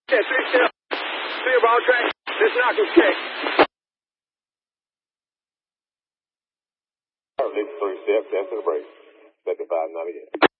Yeah, 3 step. 3 ball track. Let's knock his check. Next 3 steps, after the break. 7598.